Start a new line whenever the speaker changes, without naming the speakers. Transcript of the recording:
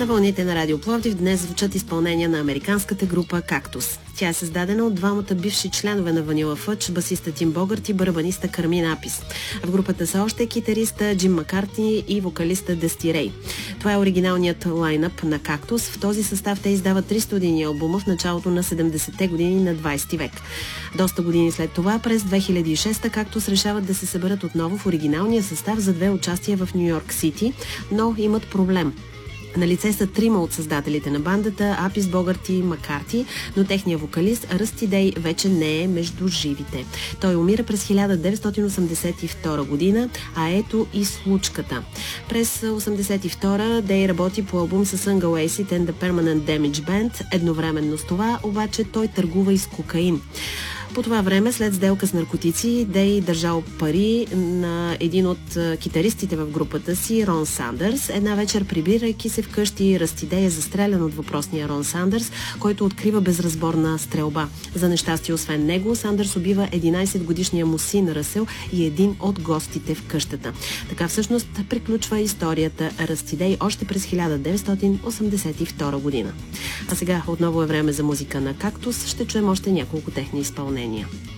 На вълните на Радио Пловдив днес звучат изпълнения на американската група Кактус. Тя е създадена от двамата бивши членове на Ванила Фъдж, басиста Тим Богарт и барабаниста Кармин Апис. В групата са още китариста Джим Маккартни и вокалиста Дъсти Рей. Това е оригиналният лайнъп на Кактус. В този състав те издават 3 студийни албума в началото на 70-те години на 20 век. Доста години след това, през 2006 Кактус решават да се съберат отново в оригиналния състав за 2 участия в Ню Йорк Сити, но имат проблем. Налице са 3 от създателите на бандата, Апис, Богарт и Маккарти, но техният вокалист Ръсти Дей вече не е между живите. Той умира през 1982 година, а ето и случката. През 1982 Дей работи по албум с Unga Acid and the Permanent Damage Band. Едновременно с това обаче той търгува и с кокаин. По това време, след сделка с наркотици, Дей държал пари на един от китаристите в групата си, Рон Сандърс. Една вечер, прибирайки се вкъщи, Ръсти Дей е застрелян от въпросния Рон Сандърс, който открива безразборна стрелба. За нещастие, освен него, Сандърс убива 11-годишния му син Ръсел и един от гостите в къщата. Така всъщност приключва историята Ръсти Дей още през 1982 година. А сега отново е време за музика на Кактус. Ще чуем още няколко техни изпълнения.